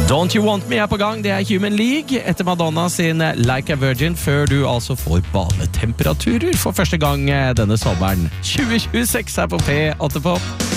Don't You Want Me på gang, det Human League etter Madonna sin Like a Virgin, før du altså får badetemperaturer for første gang denne sommeren. 2026 på P8 Pop.